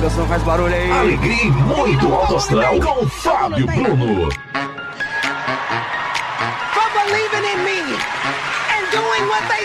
canção faz barulho aí. Alegria e muito alto astral com Fábio Bruno. For believing in me and doing what they